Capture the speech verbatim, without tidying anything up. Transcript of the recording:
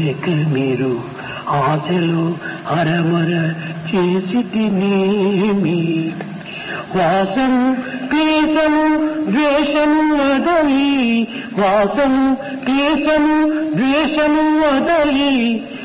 తెలియక మీరు ఆశలు హరమర చేసి తినేమి వాసము క్లేశము ద్వేషము వదలి వాసము క్లేశము ద్వేషము వదలి